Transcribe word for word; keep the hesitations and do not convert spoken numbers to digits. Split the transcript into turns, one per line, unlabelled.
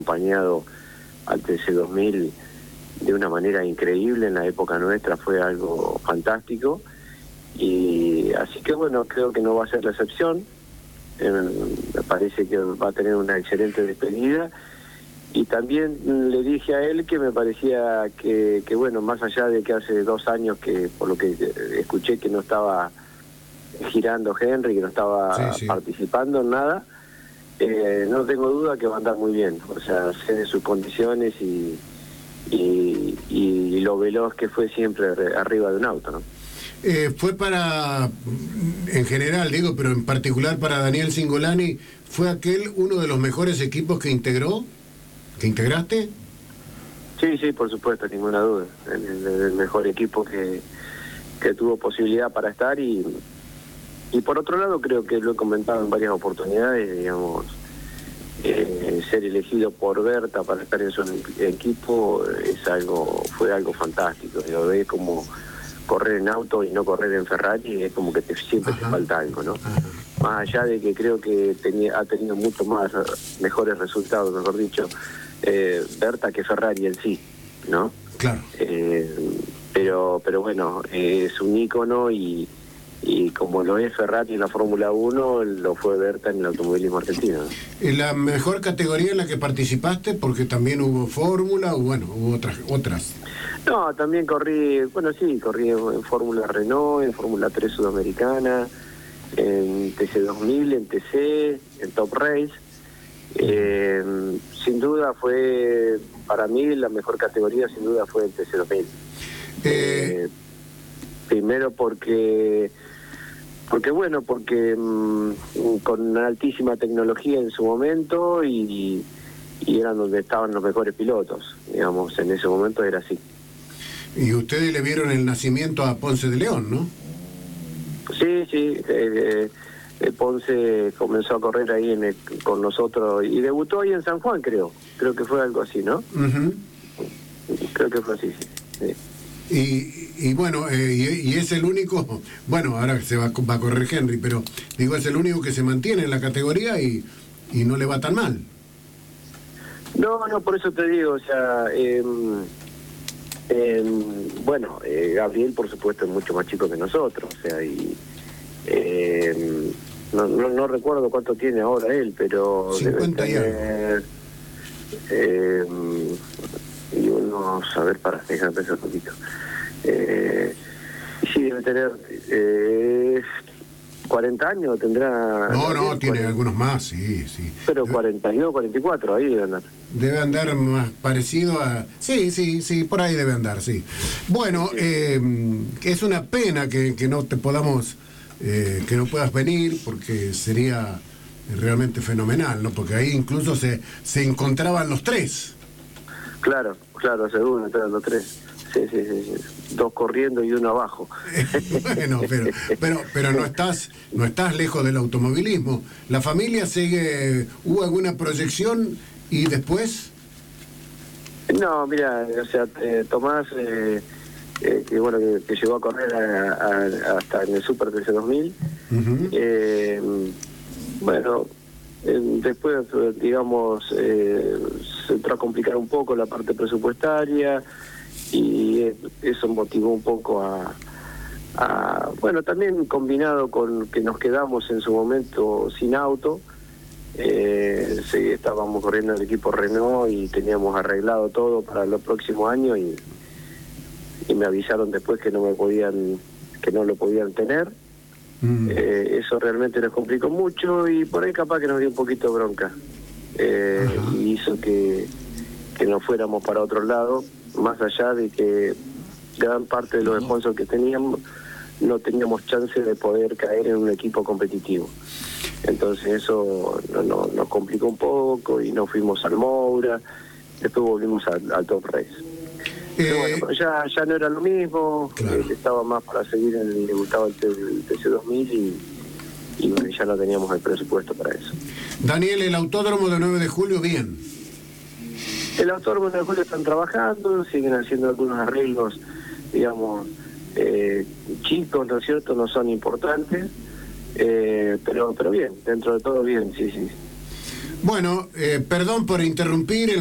acompañado al T C dos mil de una manera increíble en la época nuestra, fue algo fantástico, y así que bueno, creo que no va a ser la excepción. Eh, me parece que va a tener una excelente despedida, y también le dije a él que me parecía que, que bueno, más allá de que hace dos años que por lo que escuché que no estaba girando Henry, que no estaba sí, sí. participando en nada, eh, no tengo duda que va a andar muy bien. O sea, sé de sus condiciones y, y, y lo veloz que fue siempre arriba de un auto, ¿no?
Eh, fue para, en general digo, pero en particular para Daniel Cingolani, ¿fue aquel uno de los mejores equipos que integró, que integraste?
Sí, sí, por supuesto, ninguna duda. El, el, el mejor equipo que, que tuvo posibilidad para estar, y, y por otro lado creo que lo he comentado en varias oportunidades, digamos, eh, ser elegido por Berta para estar en su equipo es algo, fue algo fantástico. Lo ves como correr en auto y no correr en Ferrari, es como que te, siempre Ajá. te falta algo, ¿no? Ajá. Más allá de que creo que tenía, ha tenido mucho más, mejores resultados, mejor dicho, eh, Berta que Ferrari en sí, ¿no?
Claro.
Eh, pero, pero bueno, eh, es un ícono, y, y como lo es Ferrari en la Fórmula uno, lo fue Berta en el automovilismo argentino.
¿En la mejor categoría en la que participaste? Porque también hubo Fórmula, o bueno, hubo otras otras.
No, también corrí, bueno, sí, corrí en, en Fórmula Renault, en Fórmula tres Sudamericana, en T C dos mil, en T C, en Top Race. Eh, sin duda fue, para mí, la mejor categoría, sin duda fue el T C dos mil. Eh... Eh, primero porque, porque bueno, porque mmm, con una altísima tecnología en su momento, y, y eran donde estaban los mejores pilotos, digamos, en ese momento era así.
Y ustedes le vieron el nacimiento a Ponce de León, ¿no?
Sí, sí. Eh, eh, Ponce comenzó a correr ahí en el, con nosotros, y debutó ahí en San Juan, creo. Creo que fue algo así, ¿no?
Uh-huh.
Creo que fue así, sí.
Y, y bueno, eh, y, y es el único, bueno, ahora se va, va a correr Henry, pero digo, es el único que se mantiene en la categoría y, y no le va tan mal.
No, no, por eso te digo, o sea... Eh, Eh, bueno, eh, Gabriel por supuesto es mucho más chico que nosotros, o sea, y eh, no, no, no recuerdo cuánto tiene ahora él, pero
cincuenta
debe tener, eh, y uno, a ver, para dejar pensar un poquito, eh, sí, debe tener eh, cuarenta años, tendrá...
No, no, tiene cuarenta, algunos más, sí, sí.
Pero cuarenta y dos, cuarenta y cuatro, ahí debe andar.
Debe andar más parecido a... Sí, sí, sí, por ahí debe andar, sí. Bueno, sí. Eh, es una pena que, que no te podamos, eh, que no puedas venir, porque sería realmente fenomenal, ¿no? Porque ahí incluso se, se encontraban los tres.
Claro, claro, seguro, los tres. Sí, sí, sí, sí. Dos corriendo y uno abajo.
Bueno, pero, pero, pero no estás, no estás lejos del automovilismo. ¿La familia sigue, hubo alguna proyección y después?
No, mira, o sea, eh, Tomás, eh, eh, que bueno, que, que llegó a correr a, a, hasta en el Super T C dos mil, uh-huh. eh, bueno, eh, después, digamos, eh, se entró a complicar un poco la parte presupuestaria, y eso motivó un poco a, a, bueno, también combinado con que nos quedamos en su momento sin auto, eh, sí, estábamos corriendo el equipo Renault y teníamos arreglado todo para los próximos años, y, y me avisaron después que no me podían, que no lo podían tener. Mm. Eh, eso realmente nos complicó mucho, y por ahí capaz que nos dio un poquito de bronca, eh, y hizo que, que nos fuéramos para otro lado. Más allá de que gran parte de los sponsors que teníamos no teníamos chance de poder caer en un equipo competitivo. Entonces eso no, no, nos complicó un poco, y nos fuimos al Moura, después volvimos al, al Top Race. Eh, Pero bueno, pero ya, ya no era lo mismo, claro. eh, estaba más para seguir en el debutado el, el T C dos mil, y, y bueno, ya no teníamos el presupuesto para eso.
Daniel, el autódromo de nueve de julio, bien.
El autódromo de julio están trabajando, siguen haciendo algunos arreglos, digamos, eh, chicos, ¿no es cierto?, no son importantes, eh, pero pero bien, dentro de todo bien, sí, sí.
Bueno, eh, perdón por interrumpir.